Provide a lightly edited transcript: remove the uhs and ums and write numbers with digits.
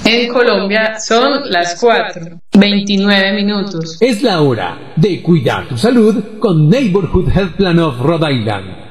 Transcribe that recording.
En Colombia son las 4:29. Es la hora de cuidar tu salud con Neighborhood Health Plan of Rhode Island.